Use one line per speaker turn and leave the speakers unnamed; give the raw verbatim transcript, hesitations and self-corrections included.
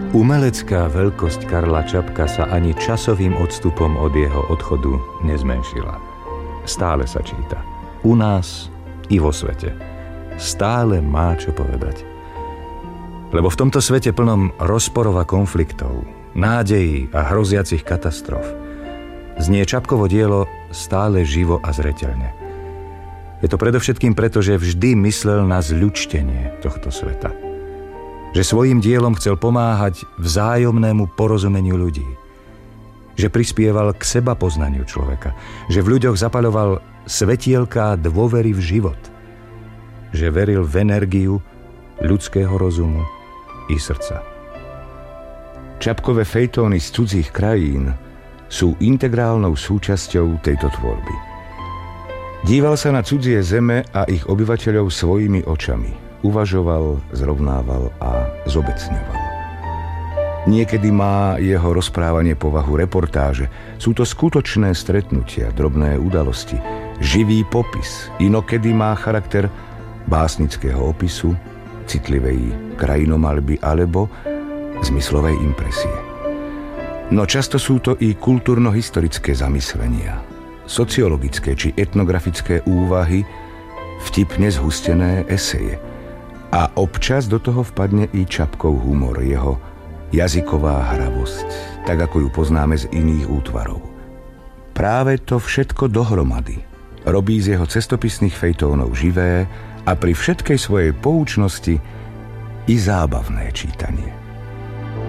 Umelecká veľkosť Karla Čapka sa ani časovým odstupom od jeho odchodu nezmenšila. Stále sa číta. U nás i vo svete. Stále má čo povedať. Lebo v tomto svete plnom rozporov a konfliktov, nádejí a hroziacich katastrof znie Čapkovo dielo stále živo a zreteľne. Je to predovšetkým preto, že vždy myslel na zľučtenie tohto sveta. Že svojím dielom chcel pomáhať vzájomnému porozumeniu ľudí. Že prispieval k seba poznaniu človeka. Že v ľuďoch zapaľoval svetielká dôvery v život. Že veril v energiu ľudského rozumu i srdca.
Čapkové fejtóny z cudzích krajín sú integrálnou súčasťou tejto tvorby. Díval sa na cudzie zeme a ich obyvateľov svojimi očami. Uvažoval, zrovnával a zobecňoval. Niekedy má jeho rozprávanie povahu reportáže. Sú to skutočné stretnutia, drobné udalosti, živý popis. Inokedy má charakter básnického opisu, citlivej krajinomalby alebo zmyslovej impresie. No často sú to i kultúrno-historické zamyslenia, sociologické či etnografické úvahy, vtipne zhustené eseje. A občas do toho vpadne i Čapkov humor, jeho jazyková hravosť, tak ako ju poznáme z iných útvarov. Práve to všetko dohromady robí z jeho cestopisných fejtónov živé a pri všetkej svojej poučnosti i zábavné čítanie.